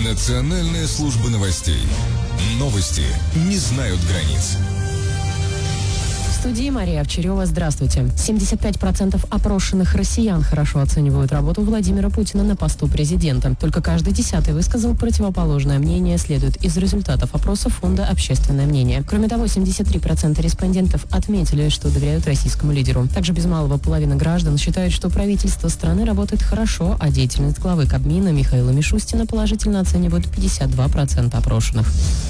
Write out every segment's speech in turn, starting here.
Национальная служба новостей. Новости не знают границ. В студии Мария Овчарева. Здравствуйте. 75% опрошенных россиян хорошо оценивают работу Владимира Путина на посту президента. Только каждый 10-й высказал противоположное мнение, следует из результатов опроса Фонда «Общественное мнение». Кроме того, 73% респондентов отметили, что доверяют российскому лидеру. Также без малого половина граждан считают, что правительство страны работает хорошо, а деятельность главы Кабмина Михаила Мишустина положительно оценивают 52% опрошенных.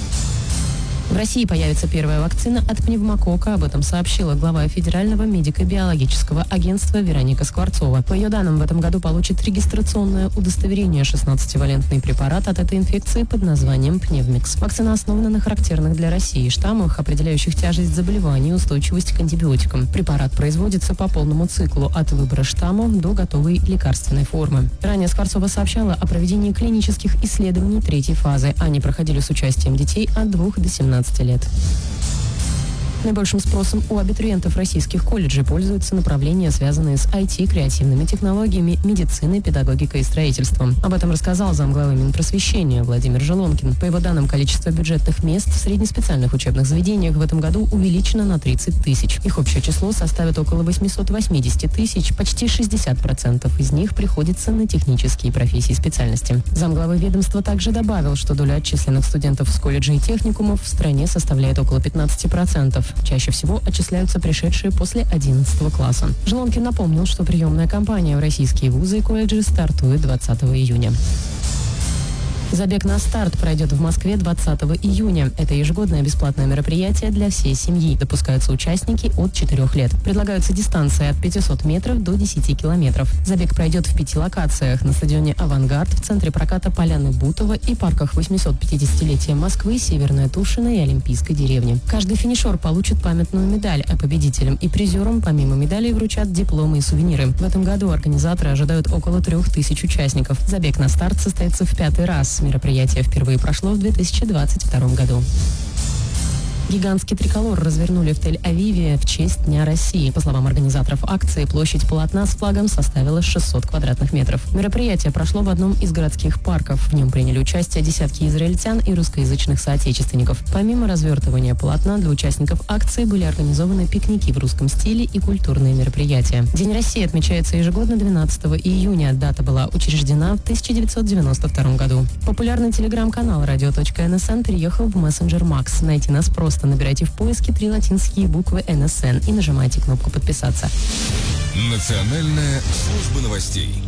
В России появится первая вакцина от пневмококка. Об этом сообщила глава Федерального медико-биологического агентства Вероника Скворцова. По ее данным, в этом году получит регистрационное удостоверение 16-валентный препарат от этой инфекции под названием Пневмикс. Вакцина основана на характерных для России штаммах, определяющих тяжесть заболеваний и устойчивость к антибиотикам. Препарат производится по полному циклу от выбора штаммов до готовой лекарственной формы. Ранее Скворцова сообщала о проведении клинических исследований третьей фазы. Они проходили с участием детей от 2 до 17 лет. Наибольшим спросом у абитуриентов российских колледжей пользуются направления, связанные с IT, креативными технологиями, медициной, педагогикой и строительством. Об этом рассказал замглавы Минпросвещения Владимир Желонкин. По его данным, количество бюджетных мест в среднеспециальных учебных заведениях в этом году увеличено на 30 тысяч. Их общее число составит около 880 тысяч, почти 60% из них приходится на технические профессии и специальности. Замглавы ведомства также добавил, что доля отчисленных студентов с колледжей и техникумов в стране составляет около 15%. Чаще всего отчисляются пришедшие после 11 класса. Желонкин напомнил, что приемная кампания в российские вузы и колледжи стартует 20 июня. Забег на старт пройдет в Москве 20 июня. Это ежегодное бесплатное мероприятие для всей семьи. Допускаются участники от 4 лет. Предлагаются дистанции от 500 метров до 10 километров. Забег пройдет в 5 локациях: на стадионе «Авангард», в центре проката Поляны Бутова и парках 850-летия Москвы, Северная Тушина и Олимпийской деревни. Каждый финишер получит памятную медаль, а победителям и призерам помимо медалей вручат дипломы и сувениры. В этом году организаторы ожидают около 3000 участников. Забег на старт состоится в 5-й раз. Мероприятие впервые прошло в 2022 году. Гигантский триколор развернули в Тель-Авиве в честь Дня России. По словам организаторов акции, площадь полотна с флагом составила 600 квадратных метров. Мероприятие прошло в одном из городских парков. В нем приняли участие десятки израильтян и русскоязычных соотечественников. Помимо развертывания полотна, для участников акции были организованы пикники в русском стиле и культурные мероприятия. День России отмечается ежегодно 12 июня. Дата была учреждена в 1992 году. Популярный телеграм-канал radio.nsn переехал в мессенджер Макс. Найти нас просто набирайте в поиске 3 латинские буквы НСН и нажимайте кнопку «Подписаться». Национальная служба новостей.